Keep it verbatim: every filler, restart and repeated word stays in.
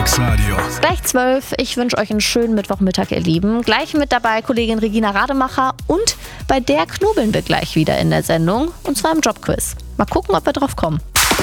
Mixradio. Gleich zwölf. Ich wünsche euch einen schönen Mittwochmittag, ihr Lieben. Gleich mit dabei Kollegin Regina Rademacher und bei der knobeln wir gleich wieder in der Sendung und zwar im Jobquiz. Mal gucken, ob wir drauf kommen.